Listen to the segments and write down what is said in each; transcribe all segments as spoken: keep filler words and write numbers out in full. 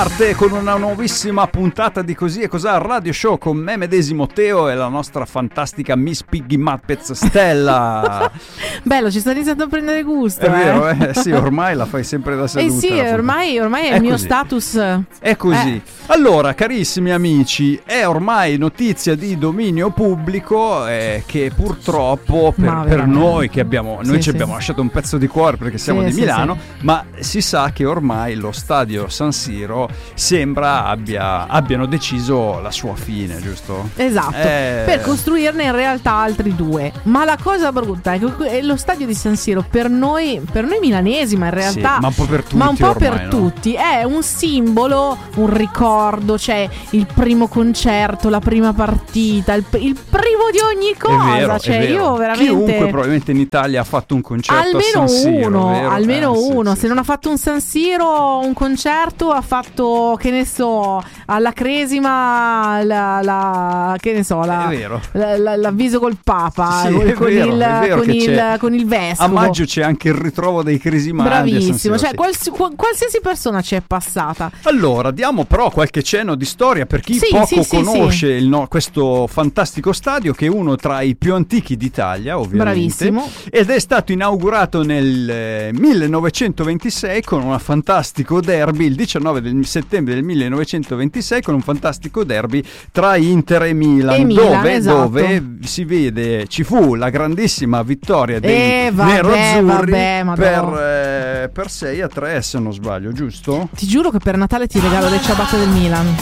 Con una nuovissima puntata di Così e Cos'ha Radio Show con me medesimo Teo e la nostra fantastica Miss Piggy Muppets Stella. Bello, ci sta iniziando a prendere gusto. È eh? vero, eh? Sì, ormai la fai sempre da seduta. Eh sì, ormai, ormai è, è il mio status. È così. Eh. Allora, carissimi amici, è ormai notizia di dominio pubblico eh, che purtroppo per, per noi che abbiamo, noi sì, ci sì, abbiamo sì. lasciato un pezzo di cuore perché siamo sì, di Milano, sì. ma si sa che ormai lo stadio San Siro sembra abbia, abbiano deciso la sua fine, giusto? Esatto, eh... per costruirne in realtà altri due. Ma la cosa brutta è che lo stadio di San Siro per noi, per noi milanesi, ma in realtà sì, ma un po' per tutti, ma un po' ormai, per no? tutti è un simbolo, un ricordo, cioè il primo concerto, la prima partita, il, il primo di ogni cosa. È vero, cioè è vero. io veramente chiunque probabilmente in Italia ha fatto un concerto almeno a San Siro, uno, vero? almeno eh, uno. Sì, Se sì. non ha fatto un San Siro, un concerto, ha fatto, che ne so, alla Cresima la, la che ne so la, è vero. la, la, l'avviso col Papa, sì, con, è con, vero, il, è vero con, il, c'è. con il vescovo. A maggio c'è anche il ritrovo dei Cresimandi. Bravissimo, cioè sì. quals, qualsiasi persona ci è passata. Allora diamo però qualche cenno di storia per chi sì, poco sì, conosce sì, il, no, questo fantastico stadio che è uno tra i più antichi d'Italia, ovviamente. Bravissimo. Ed è stato inaugurato nel eh, millenovecentoventisei con un fantastico derby, il diciannove del settembre del millenovecentoventisei, con un fantastico derby tra Inter e Milan, e dove, Milan esatto. dove si vede, ci fu la grandissima vittoria dei eh, vabbè, neroazzurri vabbè, per, eh, per sei a tre, se non sbaglio, giusto? Ti giuro che per Natale ti regalo le ciabatte del Milan.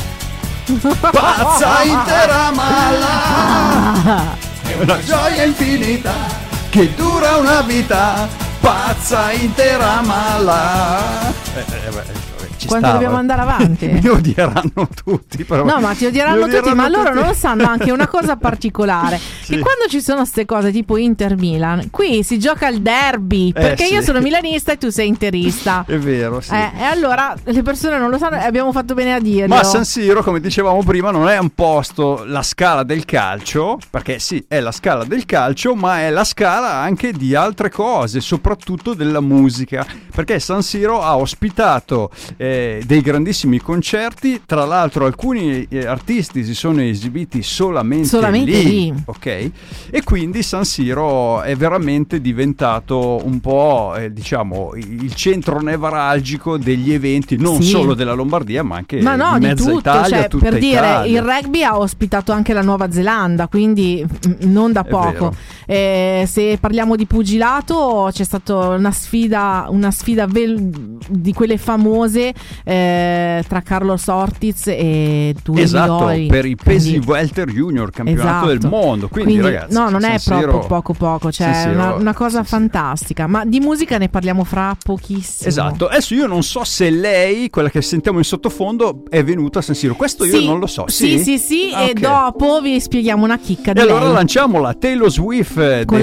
Pazza intera mala, è una gioia infinita che dura una vita. Pazza intera mala. Eh, eh, beh. Ci Quando stava. dobbiamo andare avanti? Mi odieranno tutti, però. No, ma ti odieranno, odieranno tutti, ma tutti. loro non lo sanno anche una cosa particolare. Sì. Che quando ci sono queste cose tipo Inter-Milan, qui si gioca il derby, perché eh, sì. io sono milanista e tu sei interista. È vero, sì. Eh, e allora le persone non lo sanno e abbiamo fatto bene a dirlo. Ma San Siro, come dicevamo prima, non è un posto, la scala del calcio, perché sì, è la scala del calcio, ma è la scala anche di altre cose, soprattutto della musica, perché San Siro ha ospitato eh, dei grandissimi concerti. Tra l'altro alcuni eh, artisti si sono esibiti solamente, solamente lì, lì, ok? E quindi San Siro è veramente diventato un po' eh, diciamo il centro nevralgico degli eventi, non sì. solo della Lombardia, ma anche ma no, di di mezza tutto, Italia, cioè, tutta per dire, Italia. il rugby ha ospitato anche la Nuova Zelanda, quindi non da poco. Eh, se parliamo di pugilato, c'è stata una sfida, una sfida vel- di quelle famose eh, tra Carlos Ortiz e due esatto, Ligori. per i pesi quindi, welter junior, campionato esatto. del mondo. Quindi, quindi ragazzi, no, non San è Siro, proprio poco poco, cioè è una, una cosa fantastica. Ma di musica ne parliamo fra pochissimo. Esatto. Adesso io non so se lei, quella che sentiamo in sottofondo, è venuta a San Siro. Questo io sì, non lo so. Sì, sì, sì, sì. Ah, e okay. dopo vi spieghiamo una chicca di e lei. allora lanciamola Taylor Swift.